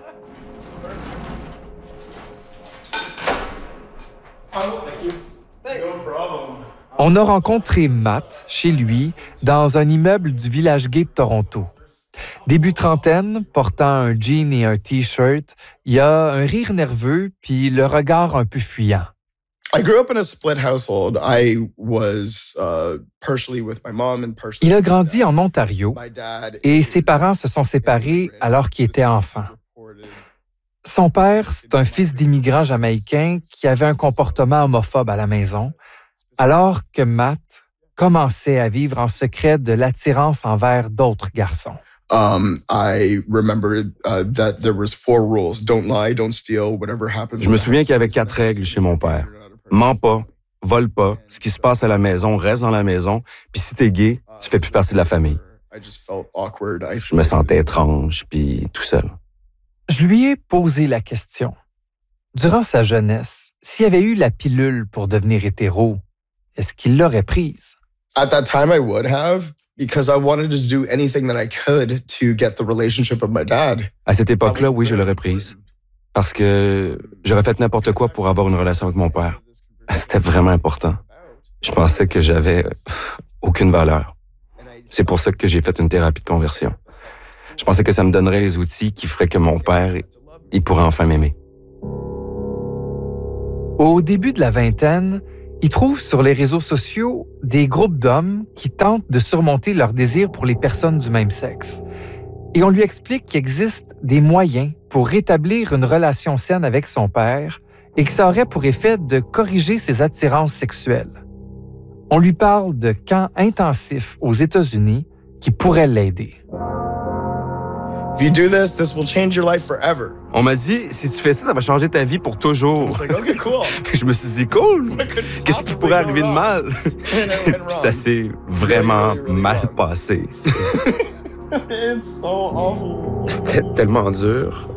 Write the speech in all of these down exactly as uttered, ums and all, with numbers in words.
On a rencontré Matt chez lui dans un immeuble du village gay de Toronto. Début trentaine, portant un jean et un T-shirt, il y a un rire nerveux puis le regard un peu fuyant. I grew up in a split household. I was uh, partially with my mom and partially. Il a grandi en Ontario et ses parents se sont séparés alors qu'il était enfant. Son père, c'est un fils d'immigrants jamaïcains qui avait un comportement homophobe à la maison, alors que Matt commençait à vivre en secret de l'attirance envers d'autres garçons. Um, I remember uh, that there was four rules: don't lie, don't steal, whatever happens. Je me souviens qu'il y avait quatre règles chez mon père. Mens pas, vole pas, ce qui se passe à la maison reste dans la maison, puis si t'es gay, tu fais plus partie de la famille. Je me sentais étrange, puis tout seul. Je lui ai posé la question. Durant sa jeunesse, s'il avait eu la pilule pour devenir hétéro, est-ce qu'il l'aurait prise? At that time, I would have, because I wanted to do anything that I could to get the relationship of my dad. À cette époque-là, oui, je l'aurais prise. Parce que j'aurais fait n'importe quoi pour avoir une relation avec mon père. C'était vraiment important. Je pensais que j'avais aucune valeur. C'est pour ça que j'ai fait une thérapie de conversion. Je pensais que ça me donnerait les outils qui feraient que mon père, il pourrait enfin m'aimer. Au début de la vingtaine, il trouve sur les réseaux sociaux des groupes d'hommes qui tentent de surmonter leur désir pour les personnes du même sexe. Et on lui explique qu'il existe des moyens pour rétablir une relation saine avec son père et que ça aurait pour effet de corriger ses attirances sexuelles. On lui parle de camps intensifs aux États-Unis qui pourraient l'aider. If you do this, this will change your life forever. On m'a dit, si tu fais ça, ça va changer ta vie pour toujours. Like, okay, cool. Je me suis dit, cool! Qu'est-ce qui pourrait arriver de mal? Puis ça s'est vraiment mal passé. It's so awful. C'était tellement dur.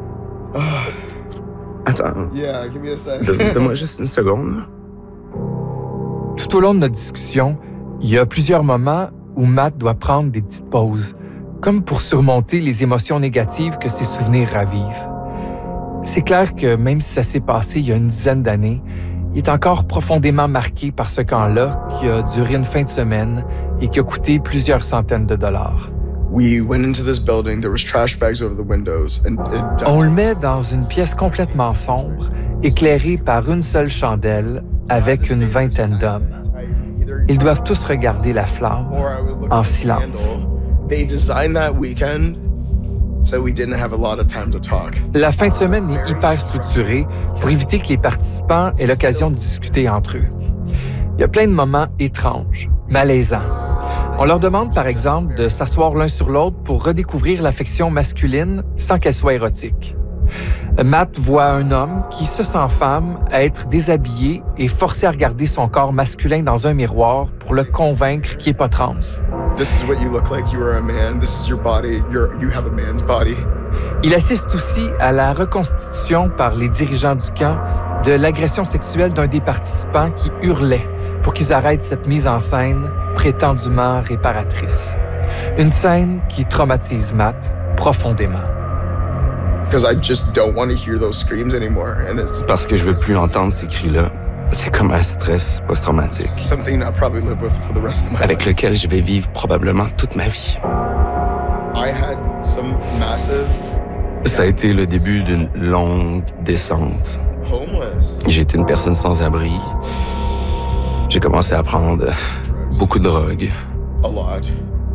Attends. Yeah, give me a sec. Donne-moi juste une seconde. Tout au long de notre discussion, il y a plusieurs moments où Matt doit prendre des petites pauses, comme pour surmonter les émotions négatives que ses souvenirs ravivent. C'est clair que même si ça s'est passé il y a une dizaine d'années, il est encore profondément marqué par ce camp-là qui a duré une fin de semaine et qui a coûté plusieurs centaines de dollars. We went into this building, there was trash bags over the windows and it... On le met dans une pièce complètement sombre, éclairée par une seule chandelle, avec une vingtaine d'hommes. Ils doivent tous regarder la flamme en silence. They designed that weekend so we didn't have a lot of time to talk. La fin de semaine est hyper structurée pour éviter que les participants aient l'occasion de discuter entre eux. Il y a plein de moments étranges, malaisants. On leur demande, par exemple, de s'asseoir l'un sur l'autre pour redécouvrir l'affection masculine sans qu'elle soit érotique. Matt voit un homme qui se sent femme être déshabillé et forcé à regarder son corps masculin dans un miroir pour le convaincre qu'il n'est pas trans. This is what you look like. You are a man. This is your body. You're, you have a man's body. Il assiste aussi à la reconstitution par les dirigeants du camp de l'agression sexuelle d'un des participants qui hurlait pour qu'ils arrêtent cette mise en scène prétendument réparatrice. Une scène qui traumatise Matt profondément. Because I just don't want to hear those screams anymore. And it's Parce que je veux plus entendre ces cris-là. C'est comme un stress post-traumatique. something I'll probably live with for the rest of my Avec life. lequel je vais vivre probablement toute ma vie. I had some massive Ça a été le début d'une longue descente. homeless. J'ai été une personne sans abri. J'ai commencé à prendre beaucoup de drogue. A lot.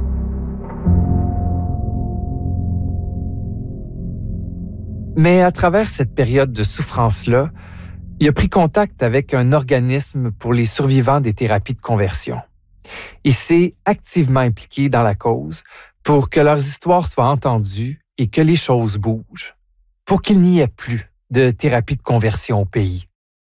Mais à travers cette période de souffrance-là, il a pris contact avec un organisme pour les survivants des thérapies de conversion. Il s'est activement impliqué dans la cause pour que leurs histoires soient entendues et que les choses bougent, pour qu'il n'y ait plus de thérapie de conversion au pays.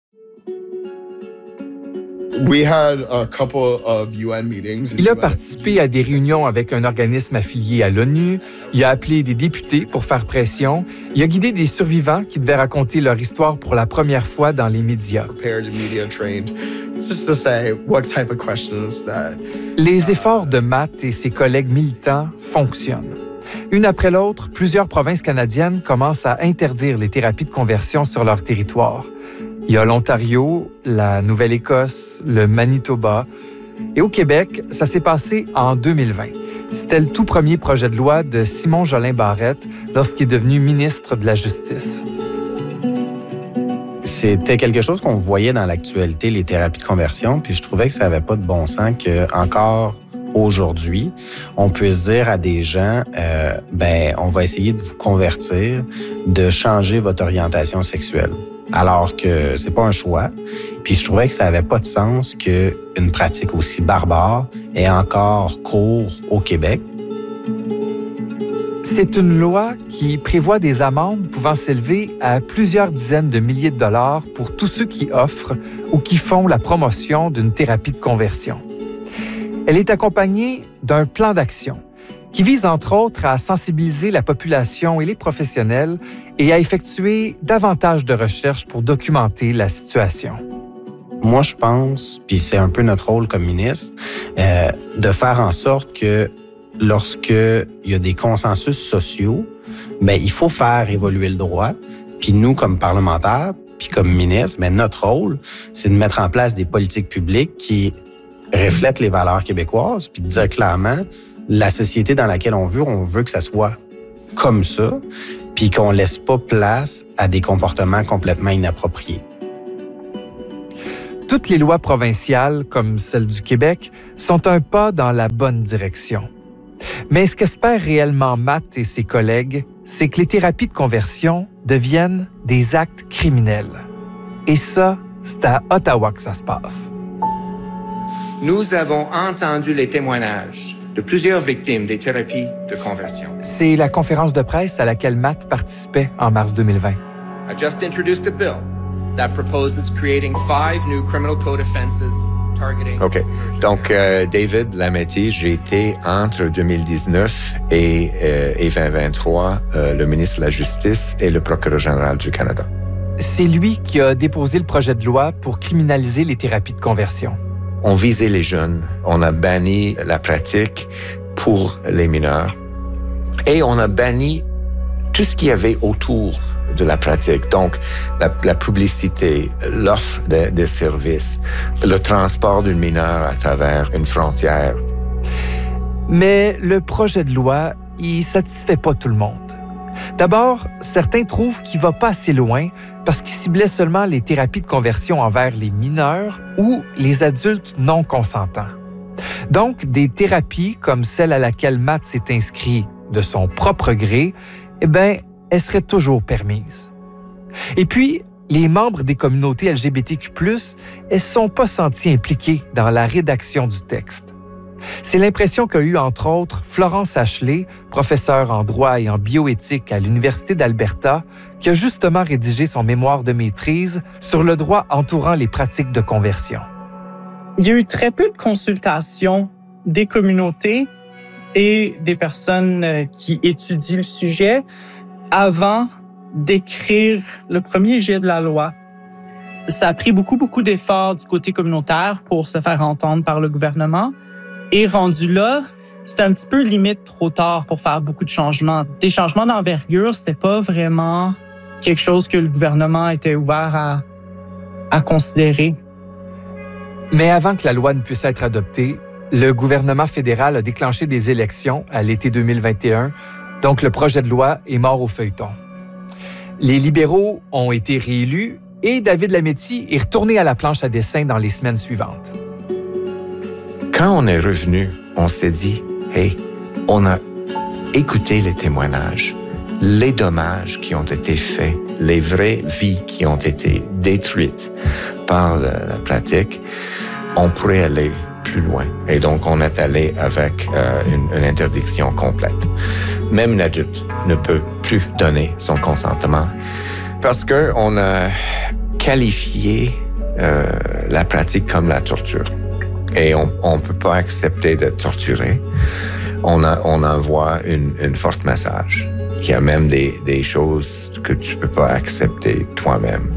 We had a couple of U N meetings. in Il a U N. participé à des réunions avec un organisme affilié à l'ONU, il a appelé des députés pour faire pression, il a guidé des survivants qui devaient raconter leur histoire pour la première fois dans les médias. Prepared and media trained, just to say what type of questions that. Les efforts de Matt et ses collègues militants fonctionnent. Une après l'autre, plusieurs provinces canadiennes commencent à interdire les thérapies de conversion sur leur territoire. Il y a l'Ontario, la Nouvelle-Écosse, le Manitoba. Et au Québec, ça s'est passé en deux mille vingt. C'était le tout premier projet de loi de Simon Jolin Barrette lorsqu'il est devenu ministre de la Justice. C'était quelque chose qu'on voyait dans l'actualité, les thérapies de conversion, puis je trouvais que ça n'avait pas de bon sens que encore aujourd'hui, on puisse dire à des gens, euh, ben, on va essayer de vous convertir, de changer votre orientation sexuelle. Alors que c'est pas un choix. Puis je trouvais que ça avait pas de sens qu'une pratique aussi barbare ait encore cours au Québec. C'est une loi qui prévoit des amendes pouvant s'élever à plusieurs dizaines de milliers de dollars pour tous ceux qui offrent ou qui font la promotion d'une thérapie de conversion. Elle est accompagnée d'un plan d'action qui vise entre autres à sensibiliser la population et les professionnels et à effectuer davantage de recherches pour documenter la situation. Moi, je pense, puis c'est un peu notre rôle comme ministre, euh, de faire en sorte que lorsque il y a des consensus sociaux, bien, il faut faire évoluer le droit. Puis nous, comme parlementaires, puis comme ministre, bien, notre rôle, c'est de mettre en place des politiques publiques qui reflètent les valeurs québécoises, puis de dire clairement, la société dans laquelle on veut, on veut que ça soit comme ça, puis qu'on laisse pas place à des comportements complètement inappropriés. Toutes les lois provinciales, comme celle du Québec, sont un pas dans la bonne direction. Mais ce qu'espèrent réellement Matt et ses collègues, c'est que les thérapies de conversion deviennent des actes criminels. Et ça, c'est à Ottawa que ça se passe. Nous avons entendu les témoignages de plusieurs victimes des thérapies de conversion. C'est la conférence de presse à laquelle Matt participait en mars deux mille vingt. I just introduced a bill that proposes creating five new criminal code offenses targeting... OK. Donc, euh, David Lametti, j'ai été entre deux mille dix-neuf et, euh, et vingt vingt-trois euh, le ministre de la Justice et le procureur général du Canada. C'est lui qui a déposé le projet de loi pour criminaliser les thérapies de conversion. On visait les jeunes, on a banni la pratique pour les mineurs et on a banni tout ce qu'il y avait autour de la pratique. Donc, la, la publicité, l'offre de, de services, le transport d'une mineure à travers une frontière. Mais le projet de loi, il satisfait pas tout le monde. D'abord, certains trouvent qu'il va pas assez loin parce qu'il ciblait seulement les thérapies de conversion envers les mineurs ou les adultes non consentants. Donc, des thérapies comme celle à laquelle Matt s'est inscrit de son propre gré, eh bien, elles seraient toujours permises. Et puis, les membres des communautés L G B T Q plus, elles ne sont pas sentis impliqués dans la rédaction du texte. C'est l'impression qu'a eue, entre autres, Florence Ashley, professeure en droit et en bioéthique à l'Université d'Alberta, qui a justement rédigé son mémoire de maîtrise sur le droit entourant les pratiques de conversion. Il y a eu très peu de consultations des communautés et des personnes qui étudient le sujet avant d'écrire le premier jet de la loi. Ça a pris beaucoup, beaucoup d'efforts du côté communautaire pour se faire entendre par le gouvernement. Et rendu là, c'était un petit peu limite trop tard pour faire beaucoup de changements. Des changements d'envergure, c'était pas vraiment quelque chose que le gouvernement était ouvert à, à considérer. Mais avant que la loi ne puisse être adoptée, le gouvernement fédéral a déclenché des élections à l'été deux mille vingt et un, donc le projet de loi est mort au feuilleton. Les libéraux ont été réélus et David Lametti est retourné à la planche à dessin dans les semaines suivantes. Quand on est revenu, on s'est dit, hey, on a écouté les témoignages, les dommages qui ont été faits, les vraies vies qui ont été détruites par la, la pratique, on pourrait aller plus loin. Et donc, on est allé avec euh, une, une interdiction complète. Même l'adulte ne peut plus donner son consentement parce qu'on a qualifié euh, la pratique comme la torture. Et on ne peut pas accepter de torturer. On, a, on envoie une, une forte message. Il y a même des, des choses que tu ne peux pas accepter toi-même.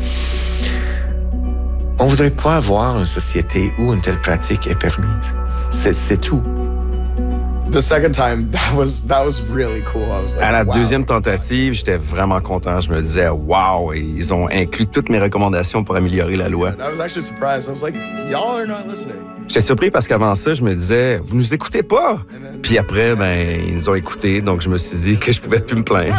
On ne voudrait pas avoir une société où une telle pratique est permise. C'est, c'est tout. The second time, that was that was really cool. I was like, À la wow. deuxième tentative, j'étais vraiment content. Je me disais, wow, ils ont inclus toutes mes recommandations pour améliorer la loi. I was actually surprised. I was like, y'all are not listening. J'étais surpris parce qu'avant ça, je me disais, vous nous écoutez pas. Puis après, ben, ils nous ont écoutés, donc je me suis dit que je pouvais plus me plaindre.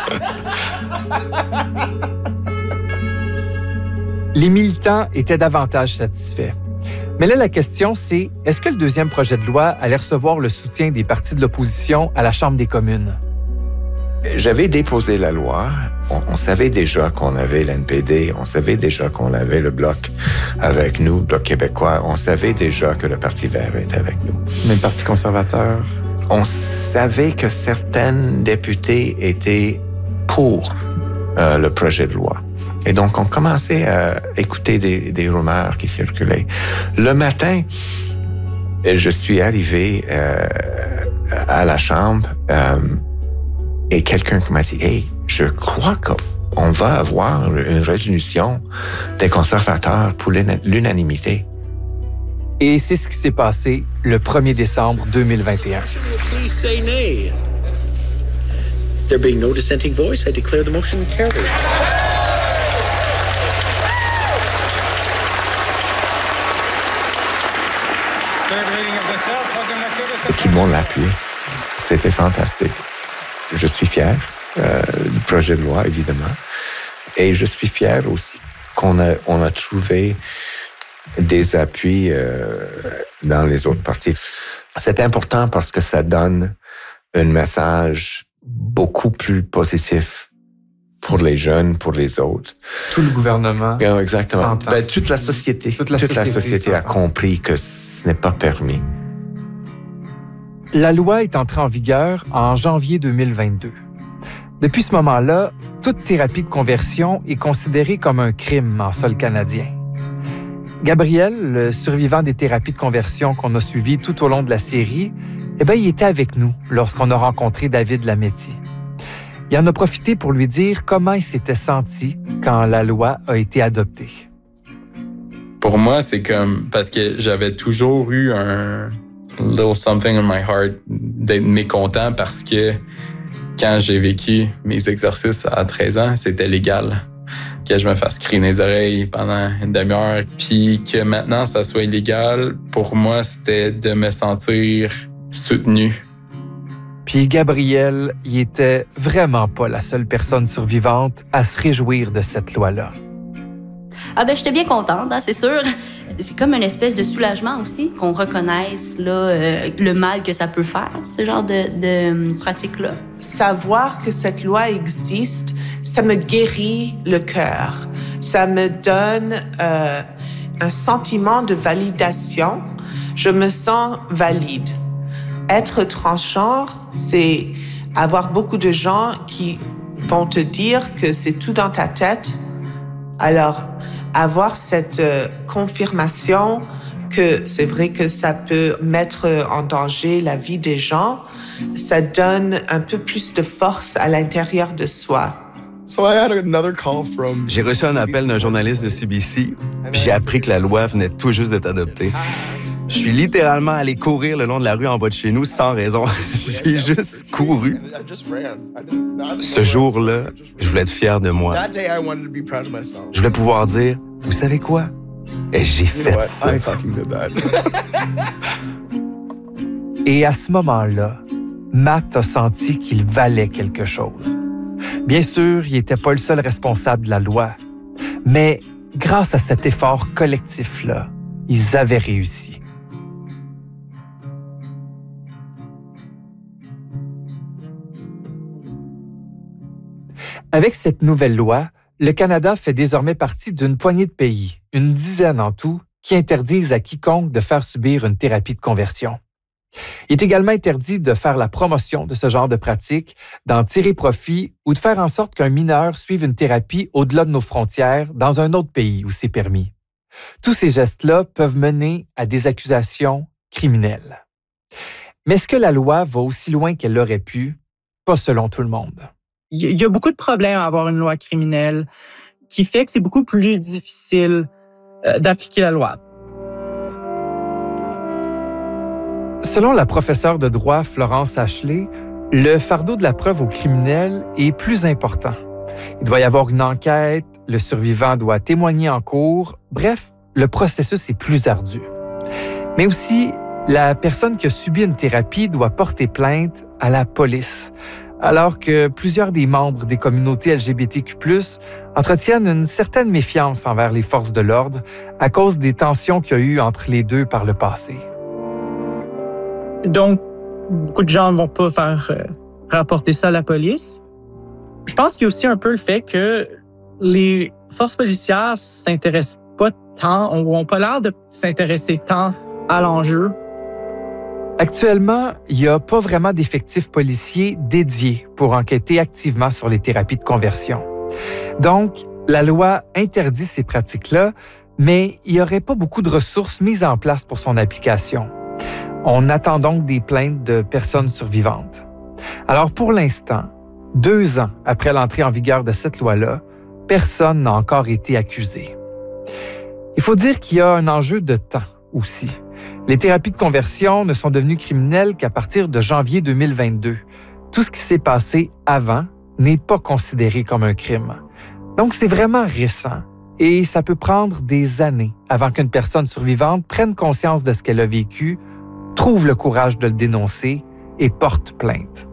Les militants étaient davantage satisfaits. Mais là, la question, c'est est-ce que le deuxième projet de loi allait recevoir le soutien des partis de l'opposition à la Chambre des communes? J'avais déposé la loi. On, on savait déjà qu'on avait l'N P D. On savait déjà qu'on avait le Bloc avec nous, le Bloc québécois. On savait déjà que le Parti vert était avec nous. Mais le Parti conservateur? On savait que certains députés étaient pour euh, le projet de loi. Et donc, on commençait à écouter des, des rumeurs qui circulaient. Le matin, je suis arrivé euh, à la Chambre euh, et quelqu'un m'a dit « Hey, je crois qu'on va avoir une résolution des conservateurs pour l'unanimité. » Et c'est ce qui s'est passé le premier décembre deux mille vingt et un. Please say nay. There being no dissenting voice, I declare the motion carried. Tout le monde l'a appuyé. C'était fantastique. Je suis fier euh, du projet de loi, évidemment. Et je suis fier aussi qu'on a, on a trouvé des appuis euh, dans les autres partis. C'est important parce que ça donne un message beaucoup plus positif pour les jeunes, pour les autres. Tout le gouvernement. Yeah, exactement. s'entend. Ben, toute la société, Toute la toute la société société a s'entend. compris que ce n'est pas permis. La loi est entrée en vigueur en janvier deux mille vingt-deux. Depuis ce moment-là, toute thérapie de conversion est considérée comme un crime en sol canadien. Gabriel, le survivant des thérapies de conversion qu'on a suivies tout au long de la série, eh bien, il était avec nous lorsqu'on a rencontré David Lametti. Il en a profité pour lui dire comment il s'était senti quand la loi a été adoptée. Pour moi, c'est comme... Parce que j'avais toujours eu un little something in my heart d'être mécontent parce que quand j'ai vécu mes exercices à treize ans, c'était légal. Que je me fasse crier dans les oreilles pendant une demi-heure. Puis que maintenant, ça soit illégal, pour moi, c'était de me sentir soutenu. Puis Gabriel, il était vraiment pas la seule personne survivante à se réjouir de cette loi-là. Ah ben j'étais bien contente, hein, c'est sûr. C'est comme une espèce de soulagement aussi qu'on reconnaisse là, euh, le mal que ça peut faire, ce genre de, de pratique-là. Savoir que cette loi existe, ça me guérit le cœur. Ça me donne euh, un sentiment de validation. Je me sens valide. Être transgenre, c'est avoir beaucoup de gens qui vont te dire que c'est tout dans ta tête. Alors, avoir cette euh, confirmation que c'est vrai que ça peut mettre en danger la vie des gens, ça donne un peu plus de force à l'intérieur de soi. So I had another call from J'ai reçu un appel d'un journaliste de C B C, puis j'ai appris que la loi venait tout juste d'être adoptée. Je suis littéralement allé courir le long de la rue en bas de chez nous sans raison. J'ai juste couru. Ce jour-là, je voulais être fier de moi. That day I wanted to be proud of myself. Je voulais pouvoir dire, vous savez quoi? Et j'ai You know fait what? ça. I fucking did that. Et à ce moment-là, Matt a senti qu'il valait quelque chose. Bien sûr, il n'était pas le seul responsable de la loi, mais grâce à cet effort collectif-là, ils avaient réussi. Avec cette nouvelle loi, le Canada fait désormais partie d'une poignée de pays, une dizaine en tout, qui interdisent à quiconque de faire subir une thérapie de conversion. Il est également interdit de faire la promotion de ce genre de pratique, d'en tirer profit ou de faire en sorte qu'un mineur suive une thérapie au-delà de nos frontières dans un autre pays où c'est permis. Tous ces gestes-là peuvent mener à des accusations criminelles. Mais est-ce que la loi va aussi loin qu'elle l'aurait pu? Pas selon tout le monde. Il y a beaucoup de problèmes à avoir une loi criminelle qui fait que c'est beaucoup plus difficile d'appliquer la loi. Selon la professeure de droit Florence Ashley, le fardeau de la preuve au criminel est plus important. Il doit y avoir une enquête, le survivant doit témoigner en cours, bref, le processus est plus ardu. Mais aussi, la personne qui a subi une thérapie doit porter plainte à la police, alors que plusieurs des membres des communautés L G B T Q plus, entretiennent une certaine méfiance envers les forces de l'ordre à cause des tensions qu'il y a eu entre les deux par le passé. Donc, beaucoup de gens ne vont pas faire euh, rapporter ça à la police. Je pense qu'il y a aussi un peu le fait que les forces policières s'intéressent pas tant ou n'ont pas l'air de s'intéresser tant à l'enjeu. Actuellement, il n'y a pas vraiment d'effectifs policiers dédiés pour enquêter activement sur les thérapies de conversion. Donc, la loi interdit ces pratiques-là, mais il n'y aurait pas beaucoup de ressources mises en place pour son application. On attend donc des plaintes de personnes survivantes. Alors, pour l'instant, deux ans après l'entrée en vigueur de cette loi-là, personne n'a encore été accusé. Il faut dire qu'il y a un enjeu de temps aussi. Les thérapies de conversion ne sont devenues criminelles qu'à partir de janvier deux mille vingt-deux. Tout ce qui s'est passé avant n'est pas considéré comme un crime. Donc, c'est vraiment récent et ça peut prendre des années avant qu'une personne survivante prenne conscience de ce qu'elle a vécu, trouve le courage de le dénoncer et porte plainte.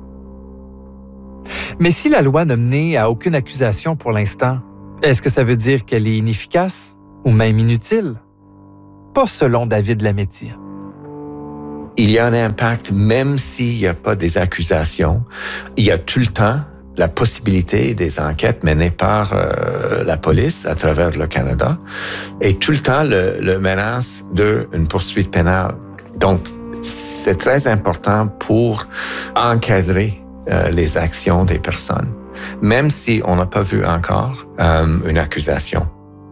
Mais si la loi n'a mené à aucune accusation pour l'instant, est-ce que ça veut dire qu'elle est inefficace ou même inutile? Pas selon David Lametti. Il y a un impact même s'il n'y a pas des accusations. Il y a tout le temps la possibilité des enquêtes menées par euh, la police à travers le Canada et tout le temps le, le menace d'une poursuite pénale. Donc, c'est très important pour encadrer euh, les actions des personnes, même si on n'a pas vu encore euh, une accusation.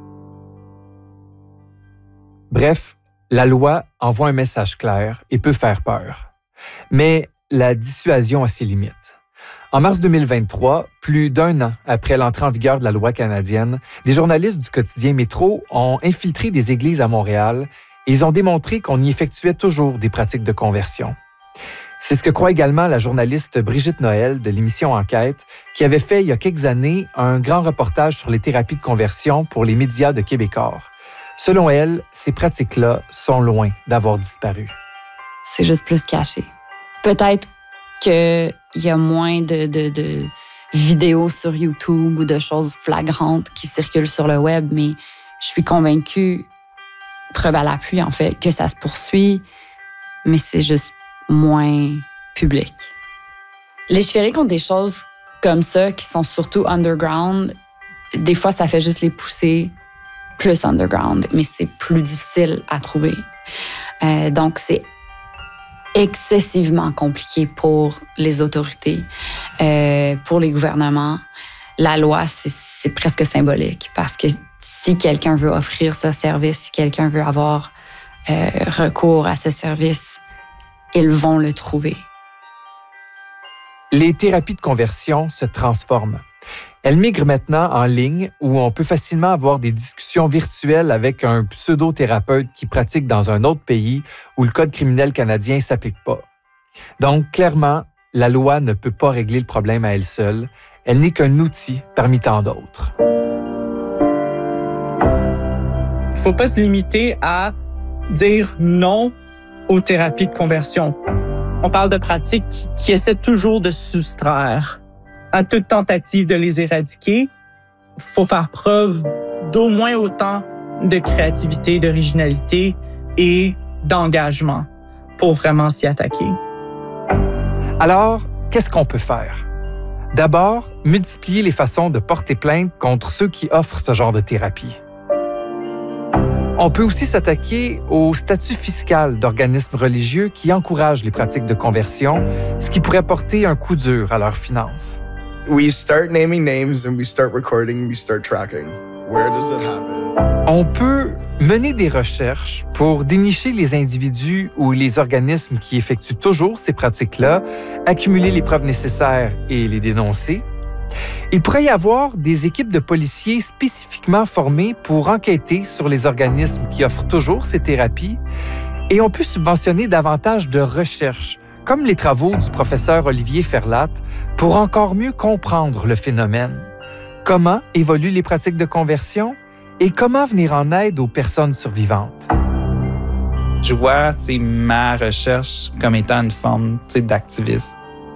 Bref, la loi envoie un message clair et peut faire peur. Mais la dissuasion a ses limites. En mars deux mille vingt-trois, plus d'un an après l'entrée en vigueur de la loi canadienne, des journalistes du quotidien Métro ont infiltré des églises à Montréal et ils ont démontré qu'on y effectuait toujours des pratiques de conversion. C'est ce que croit également la journaliste Brigitte Noël de l'émission Enquête, qui avait fait il y a quelques années un grand reportage sur les thérapies de conversion pour les médias de Québecor. Selon elle, ces pratiques-là sont loin d'avoir disparu. C'est juste plus caché. Peut-être qu'il y a moins de, de, de vidéos sur YouTube ou de choses flagrantes qui circulent sur le web, mais je suis convaincue, preuve à l'appui en fait, que ça se poursuit, mais c'est juste moins public. Légiférer contre des choses comme ça, qui sont surtout underground, des fois, ça fait juste les pousser plus underground, mais c'est plus difficile à trouver. Euh, donc, c'est excessivement compliqué pour les autorités, euh, pour les gouvernements. La loi, c'est, c'est presque symbolique parce que si quelqu'un veut offrir ce service, si quelqu'un veut avoir euh, recours à ce service, ils vont le trouver. Les thérapies de conversion se transforment. Elles migrent maintenant en ligne où on peut facilement avoir des discussions virtuelles avec un pseudo-thérapeute qui pratique dans un autre pays où le code criminel canadien ne s'applique pas. Donc, clairement, la loi ne peut pas régler le problème à elle seule. Elle n'est qu'un outil parmi tant d'autres. Il ne faut pas se limiter à dire non aux thérapies de conversion. On parle de pratiques qui, qui essaient toujours de se soustraire à toute tentative de les éradiquer. Il faut faire preuve d'au moins autant de créativité, d'originalité et d'engagement pour vraiment s'y attaquer. Alors, qu'est-ce qu'on peut faire? D'abord, multiplier les façons de porter plainte contre ceux qui offrent ce genre de thérapie. On peut aussi s'attaquer au statut fiscal d'organismes religieux qui encouragent les pratiques de conversion, ce qui pourrait porter un coup dur à leurs finances. We start naming names and we start recording, we start tracking. Where does it happen? On peut mener des recherches pour dénicher les individus ou les organismes qui effectuent toujours ces pratiques-là, accumuler les preuves nécessaires et les dénoncer. Il pourrait y avoir des équipes de policiers spécifiquement formées pour enquêter sur les organismes qui offrent toujours ces thérapies. Et on peut subventionner davantage de recherches, comme les travaux du professeur Olivier Ferlat, pour encore mieux comprendre le phénomène. Comment évoluent les pratiques de conversion et comment venir en aide aux personnes survivantes. Je vois ma recherche comme étant une forme d'activiste.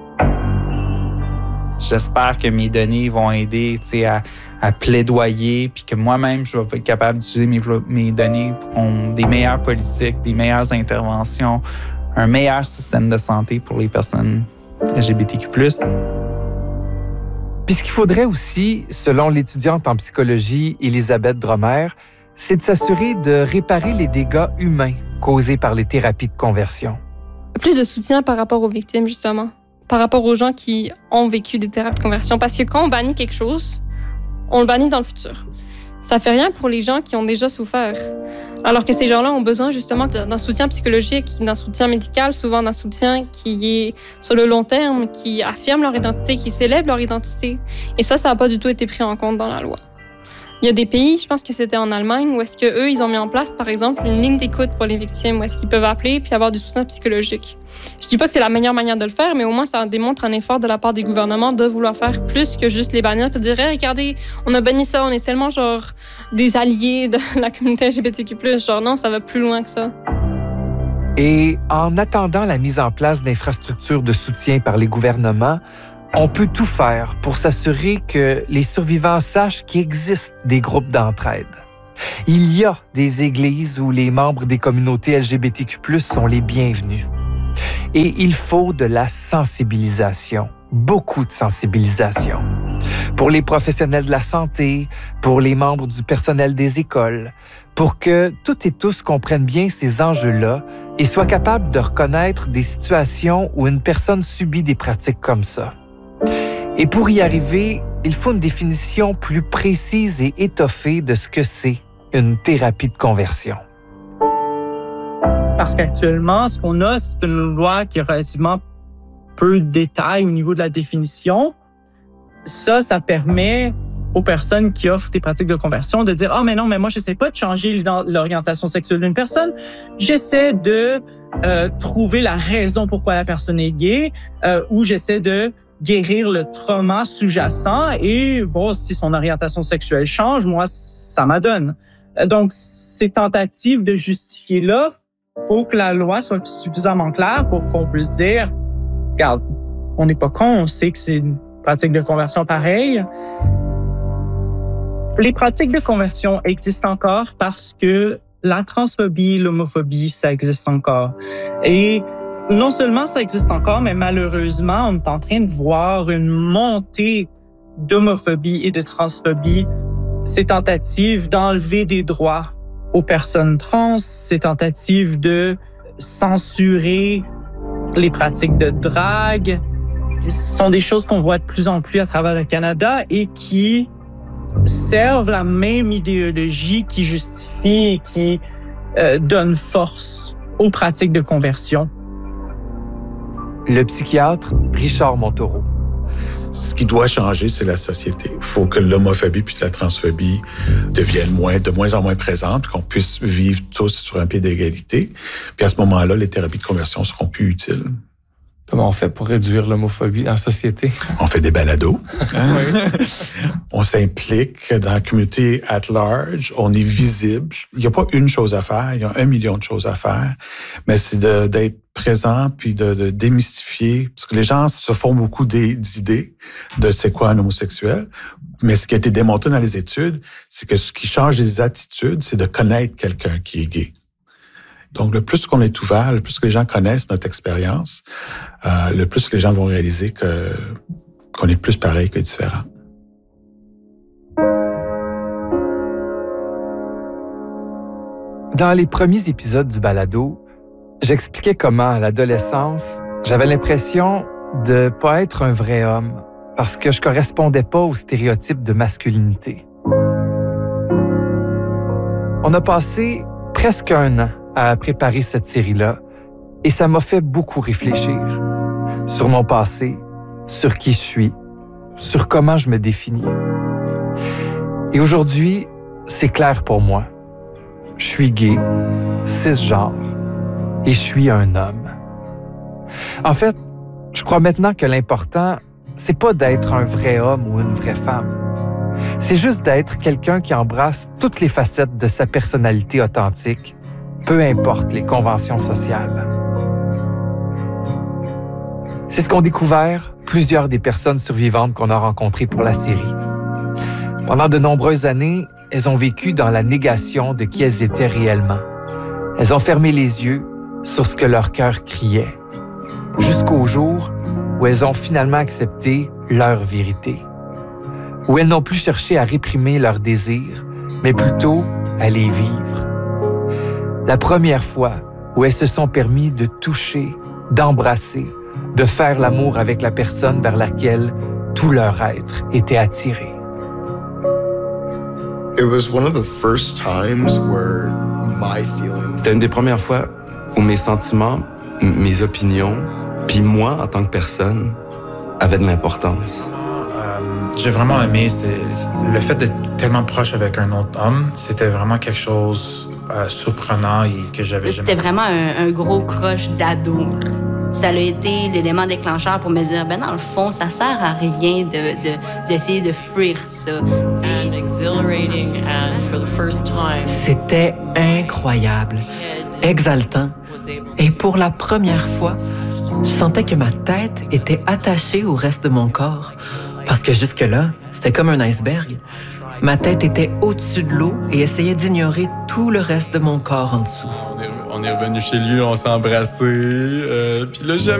J'espère que mes données vont aider à, à plaidoyer, puis que moi-même, je vais être capable d'utiliser mes, mes données pour des meilleures politiques, des meilleures interventions, un meilleur système de santé pour les personnes L G B T Q plus. Puis ce qu'il faudrait aussi, selon l'étudiante en psychologie Elisabeth Dromer, c'est de s'assurer de réparer les dégâts humains causés par les thérapies de conversion. Plus de soutien par rapport aux victimes, justement, par rapport aux gens qui ont vécu des thérapies de conversion. Parce que quand on bannit quelque chose, on le bannit dans le futur. Ça fait rien pour les gens qui ont déjà souffert. Alors que ces gens-là ont besoin justement d'un soutien psychologique, d'un soutien médical, souvent d'un soutien qui est sur le long terme, qui affirme leur identité, qui célèbre leur identité. Et ça, ça n'a pas du tout été pris en compte dans la loi. Il y a des pays, je pense que c'était en Allemagne, où est-ce qu'eux, ils ont mis en place, par exemple, une ligne d'écoute pour les victimes, où est-ce qu'ils peuvent appeler puis avoir du soutien psychologique. Je dis pas que c'est la meilleure manière de le faire, mais au moins, ça démontre un effort de la part des gouvernements de vouloir faire plus que juste les bannir puis dire hey, « Regardez, on a banni ça, on est tellement, genre, des alliés de la communauté L G B T Q plus ». Genre, non, ça va plus loin que ça. Et en attendant la mise en place d'infrastructures de soutien par les gouvernements, on peut tout faire pour s'assurer que les survivants sachent qu'il existe des groupes d'entraide. Il y a des églises où les membres des communautés L G B T Q plus sont les bienvenus. Et il faut de la sensibilisation, beaucoup de sensibilisation. Pour les professionnels de la santé, pour les membres du personnel des écoles, pour que toutes et tous comprennent bien ces enjeux-là et soient capables de reconnaître des situations où une personne subit des pratiques comme ça. Et pour y arriver, il faut une définition plus précise et étoffée de ce que c'est une thérapie de conversion. Parce qu'actuellement, ce qu'on a, c'est une loi qui a relativement peu de détails au niveau de la définition. Ça, ça permet aux personnes qui offrent des pratiques de conversion de dire « Ah, oh, mais non, mais moi, j'essaie pas de changer l'orientation sexuelle d'une personne. J'essaie de euh, trouver la raison pourquoi la personne est gay euh, ou j'essaie de guérir le trauma sous-jacent et, bon, si son orientation sexuelle change, moi, ça m'adonne. » Donc, ces tentatives de justifier l'offre, faut que la loi soit suffisamment claire pour qu'on puisse dire « Regarde, on n'est pas con, on sait que c'est une pratique de conversion pareille. » Les pratiques de conversion existent encore parce que la transphobie, l'homophobie, ça existe encore. Et non seulement ça existe encore, mais malheureusement, on est en train de voir une montée d'homophobie et de transphobie. Ces tentatives d'enlever des droits aux personnes trans, ces tentatives de censurer les pratiques de drague, ce sont des choses qu'on voit de plus en plus à travers le Canada et qui servent la même idéologie qui justifie et qui euh, donne force aux pratiques de conversion. Le psychiatre Richard Montaureau. Ce qui doit changer, c'est la société. Il faut que l'homophobie puis la transphobie deviennent moins, de moins en moins présentes, qu'on puisse vivre tous sur un pied d'égalité. Puis à ce moment-là, les thérapies de conversion seront plus utiles. Comment on fait pour réduire l'homophobie dans la société? On fait des balados. Hein? On s'implique dans la communauté at large. On est visible. Il n'y a pas une chose à faire. Il y a un million de choses à faire. Mais c'est de, d'être présent puis de, de démystifier. Parce que les gens se font beaucoup d'idées de c'est quoi un homosexuel. Mais ce qui a été démontré dans les études, c'est que ce qui change les attitudes, c'est de connaître quelqu'un qui est gay. Donc, le plus qu'on est ouvert, le plus que les gens connaissent notre expérience, euh, le plus que les gens vont réaliser que, qu'on est plus pareil que différent. Dans les premiers épisodes du balado, j'expliquais comment, à l'adolescence, j'avais l'impression de pas être un vrai homme parce que je correspondais pas aux stéréotypes de masculinité. On a passé presque un an à préparer cette série-là et ça m'a fait beaucoup réfléchir sur mon passé, sur qui je suis, sur comment je me définis. Et aujourd'hui, c'est clair pour moi. Je suis gay, cisgenre, et je suis un homme. En fait, je crois maintenant que l'important, c'est pas d'être un vrai homme ou une vraie femme. C'est juste d'être quelqu'un qui embrasse toutes les facettes de sa personnalité authentique, peu importe les conventions sociales. C'est ce qu'ont découvert plusieurs des personnes survivantes qu'on a rencontrées pour la série. Pendant de nombreuses années, elles ont vécu dans la négation de qui elles étaient réellement. Elles ont fermé les yeux sur ce que leur cœur criait, jusqu'au jour où elles ont finalement accepté leur vérité, où elles n'ont plus cherché à réprimer leurs désirs, mais plutôt à les vivre. La première fois où elles se sont permis de toucher, d'embrasser, de faire l'amour avec la personne vers laquelle tout leur être était attiré. It was one of the first times where my feelings... C'était une des premières fois où mes sentiments, m- mes opinions, puis moi en tant que personne, avaient de l'importance. Euh, j'ai vraiment aimé c'était, c'était le fait d'être tellement proche avec un autre homme. C'était vraiment quelque chose euh, surprenant et que j'avais jamais... C'était vraiment un, un gros crush d'ado. Ça a été l'élément déclencheur pour me dire, ben dans le fond, ça sert à rien de, de, d'essayer de fuir ça. And exhilarating and for the first time. C'était incroyable, exaltant. Et pour la première fois, je sentais que ma tête était attachée au reste de mon corps. Parce que jusque-là, c'était comme un iceberg. Ma tête était au-dessus de l'eau et essayait d'ignorer tout le reste de mon corps en dessous. On est, on est revenu chez lui, on s'est embrassés. Euh, puis là, j'avais